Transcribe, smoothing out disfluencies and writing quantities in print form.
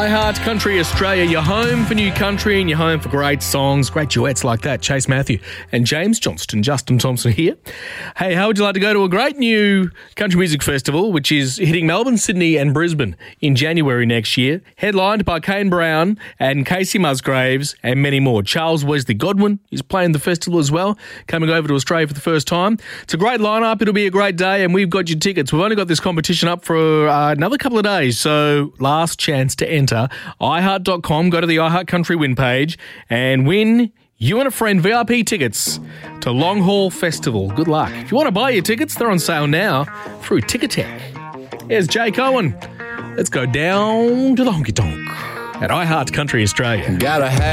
iHeart Country Australia, your home for new country and your home for great songs, great duets like that. Chase Matthew and James Johnston, Justin Thompson here. Hey, how would you like to go to a great new country music festival, which is hitting Melbourne, Sydney and Brisbane in January next year, headlined by Kane Brown and Casey Musgraves and many more. Charles Wesley Godwin is playing the festival as well, coming over to Australia for the first time. It's a great lineup. It'll be a great day and we've got your tickets. We've only got this competition up for another couple of days, so last chance to enter. iHeart.com, go to the iHeart Country win page and win you and a friend VIP tickets to Long Haul Festival. Good luck. If you want to buy your tickets, they're on sale now through Ticketek. Here's Jake Owen. Let's go down to the honky tonk at iHeart Country Australia. Gotta have